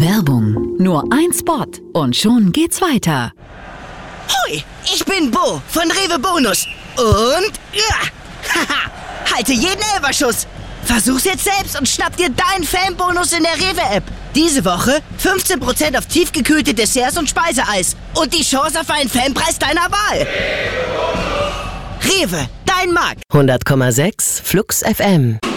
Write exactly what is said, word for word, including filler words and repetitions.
Werbung. Nur ein Spot und schon geht's weiter. Hui, ich bin Bo von Rewe Bonus. Und ja, haha, halte jeden Elferschuss. Versuch's jetzt selbst und schnapp dir deinen Fanbonus in der Rewe-App. Diese Woche fünfzehn Prozent auf tiefgekühlte Desserts und Speiseeis. Und die Chance auf einen Fanpreis deiner Wahl. Rewe, dein Markt. hundert Komma sechs Flux F M.